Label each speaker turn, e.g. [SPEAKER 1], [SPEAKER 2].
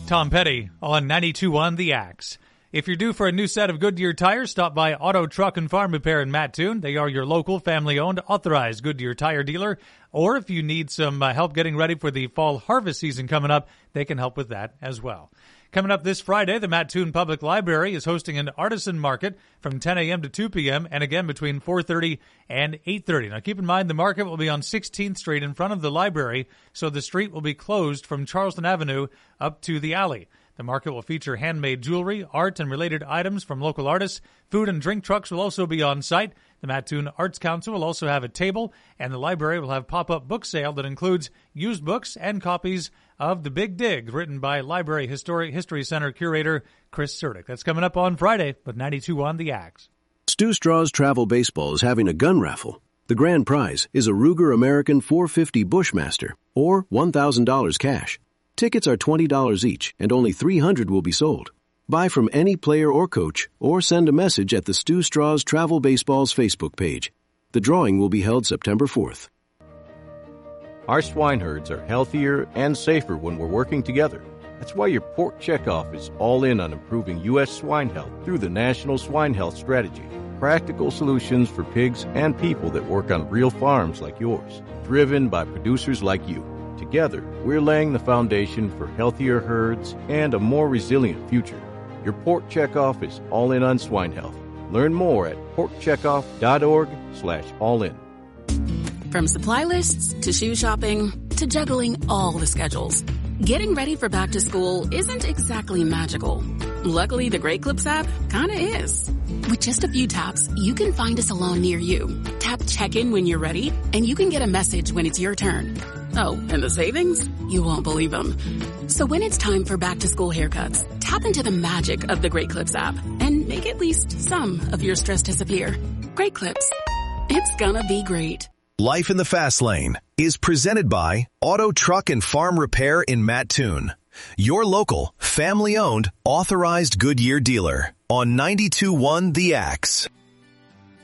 [SPEAKER 1] Tom Petty on 92.1 The Axe. If you're due for a new set of Goodyear tires, stop by Auto Truck and Farm Repair in Mattoon. They are your local, family-owned, authorized Goodyear tire dealer. Or if you need some help getting ready for the fall harvest season coming up, they can help with that as well. Coming up this Friday, the Mattoon Public Library is hosting an artisan market from 10 a.m. to 2 p.m. and again between 4:30 and 8:30. Now, keep in mind the market will be on 16th Street in front of the library, so the street will be closed from Charleston Avenue up to the alley. The market will feature handmade jewelry, art, and related items from local artists. Food and drink trucks will also be on site. The Mattoon Arts Council will also have a table, and the library will have pop-up book sale that includes used books and copies of The Big Dig, written by Library History Center curator Chris Surdick. That's coming up on Friday with 92.1 The Axe.
[SPEAKER 2] Stu Straw's Travel Baseball is having a gun raffle. The grand prize is a Ruger American 450 Bushmaster, or $1,000 cash. Tickets are $20 each, and only 300 will be sold. Buy from any player or coach, or send a message at the Stu Straw's Travel Baseball's Facebook page. The drawing will be held September 4th.
[SPEAKER 3] Our swine herds are healthier and safer when we're working together. That's why your Pork Checkoff is all in on improving U.S. swine health through the National Swine Health Strategy. Practical solutions for pigs and people that work on real farms like yours, driven by producers like you. Together, we're laying the foundation for healthier herds and a more resilient future. Your Pork Checkoff is all in on swine health. Learn more at porkcheckoff.org/all-in.
[SPEAKER 4] From supply lists to shoe shopping to juggling all the schedules, getting ready for back to school isn't exactly magical. Luckily, the Great Clips app kinda is. With just a few taps, you can find a salon near you. Tap check-in when you're ready, and you can get a message when it's your turn. Oh, and the savings? You won't believe them. So when it's time for back-to-school haircuts, tap into the magic of the Great Clips app and make at least some of your stress disappear. Great Clips. It's gonna be great.
[SPEAKER 5] Life in the Fast Lane is presented by Auto Truck and Farm Repair in Mattoon. Your local, family-owned, authorized Goodyear dealer on 92.1 The Axe.